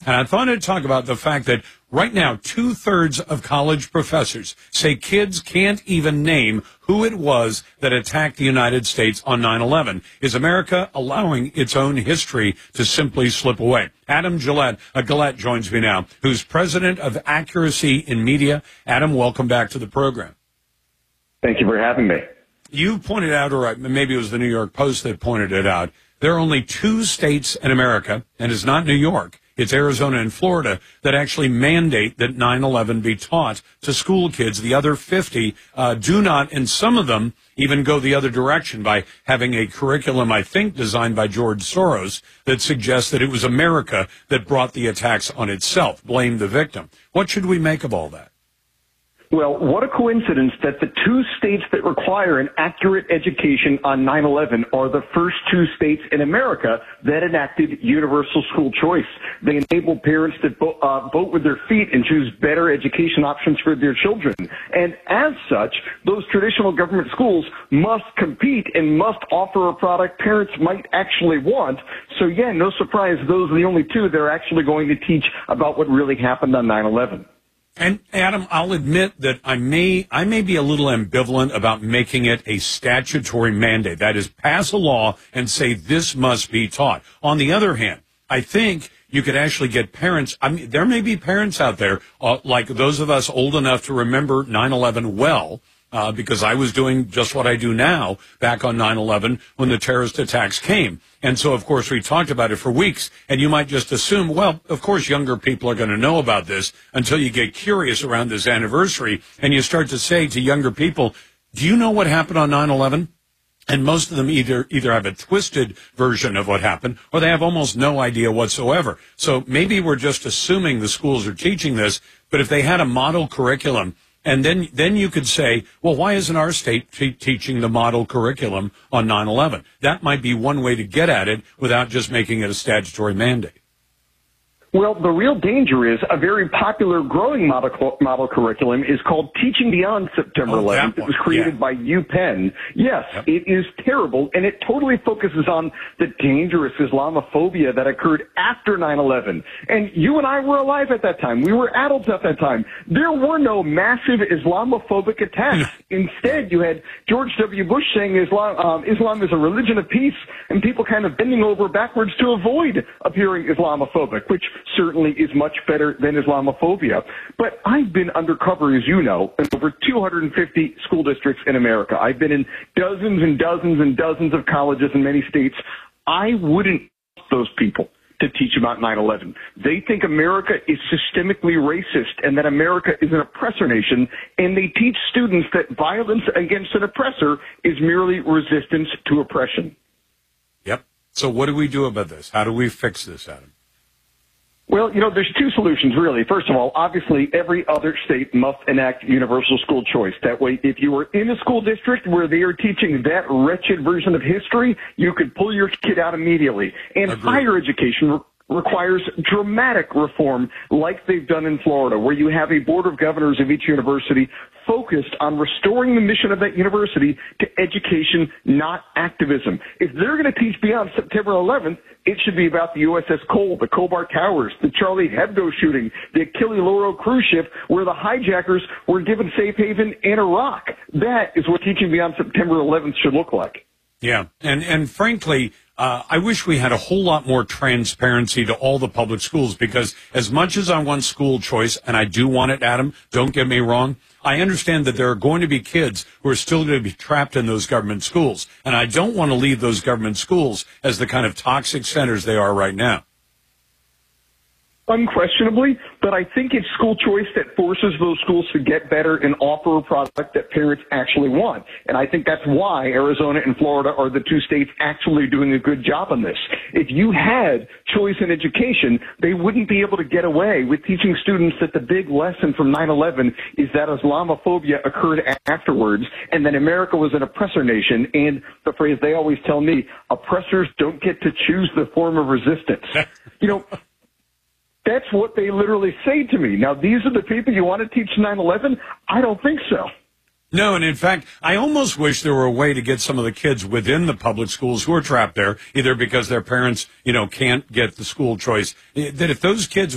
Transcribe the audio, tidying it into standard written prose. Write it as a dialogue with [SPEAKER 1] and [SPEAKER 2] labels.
[SPEAKER 1] And I thought I'd talk about the fact that right now, 2/3 of college professors say kids can't even name who it was that attacked the United States on 9/11. Is America allowing its own history to simply slip away? Adam Guillette joins me now, who's president of Accuracy in Media. Adam, welcome back to the program.
[SPEAKER 2] Thank you for having me.
[SPEAKER 1] You pointed out, or maybe it was the New York Post that pointed it out, there are only 2 states in America, and it's not New York, it's Arizona and Florida, that actually mandate that 9/11 be taught to school kids. The other 50 do not, and some of them even go the other direction by having a curriculum, I think, designed by George Soros that suggests that it was America that brought the attacks on itself, blame the victim. What should we make of all that?
[SPEAKER 2] Well, what a coincidence that the 2 states that require an accurate education on 9/11 are the first 2 states in America that enacted universal school choice. They enable parents to vote with their feet and choose better education options for their children. And as such, those traditional government schools must compete and must offer a product parents might actually want. So yeah, no surprise, those are the only 2 that are actually going to teach about what really happened on 9/11.
[SPEAKER 1] And Adam, I'll admit that I may be a little ambivalent about making it a statutory mandate. That is, pass a law and say this must be taught. On the other hand, I think you could actually get parents. I mean, there may be parents out there, like those of us old enough to remember 9/11 well, because I was doing just what I do now back on 9/11 when the terrorist attacks came. And so, of course, we talked about it for weeks, and you might just assume, well, of course, younger people are going to know about this until you get curious around this anniversary, and you start to say to younger people, do you know what happened on 9/11? And most of them either have a twisted version of what happened, or they have almost no idea whatsoever. So maybe we're just assuming the schools are teaching this, but if they had a model curriculum, and then you could say, well, why isn't our state teaching the model curriculum on 9/11? That might be one way to get at it without just making it a statutory mandate.
[SPEAKER 2] Well, the real danger is a very popular growing model curriculum is called Teaching Beyond September 11th. It was created by UPenn. Yes, It is terrible, and it totally focuses on the dangerous Islamophobia that occurred after 9/11. And you and I were alive at that time. We were adults at that time. There were no massive Islamophobic attacks. Instead, you had George W. Bush saying Islam is a religion of peace, and people kind of bending over backwards to avoid appearing Islamophobic, which certainly is much better than Islamophobia. But I've been undercover, as you know, in over 250 school districts in America. I've been in dozens and dozens and dozens of colleges in many states. I wouldn't trust those people to teach about 9/11. They think America is systemically racist and that America is an oppressor nation, and they teach students that violence against an oppressor is merely resistance to oppression.
[SPEAKER 1] Yep. So what do we do about this? How do we fix this, Adam?
[SPEAKER 2] Well, there's 2 solutions, really. First of all, obviously, every other state must enact universal school choice. That way, if you were in a school district where they are teaching that wretched version of history, you could pull your kid out immediately. And higher education requires dramatic reform like they've done in Florida, where you have a board of governors of each university focused on restoring the mission of that university to education, not activism. If they're going to teach beyond September 11th, it should be about the USS Cole, the Khobar Towers, the Charlie Hebdo shooting, the Achille Lauro cruise ship, where the hijackers were given safe haven in Iraq. That is what teaching beyond September 11th should look like.
[SPEAKER 1] Yeah, and frankly, I wish we had a whole lot more transparency to all the public schools, because as much as I want school choice, and I do want it, Adam, don't get me wrong, I understand that there are going to be kids who are still going to be trapped in those government schools, and I don't want to leave those government schools as the kind of toxic centers they are right now.
[SPEAKER 2] Unquestionably, but I think it's school choice that forces those schools to get better and offer a product that parents actually want. And I think that's why Arizona and Florida are the 2 states actually doing a good job on this. If you had choice in education, they wouldn't be able to get away with teaching students that the big lesson from 9/11 is that Islamophobia occurred afterwards, and that America was an oppressor nation. And the phrase they always tell me, oppressors don't get to choose the form of resistance. That's what they literally say to me. Now, these are the people you want to teach 9/11? I don't think so.
[SPEAKER 1] No, and in fact, I almost wish there were a way to get some of the kids within the public schools who are trapped there, either because their parents, can't get the school choice, that if those kids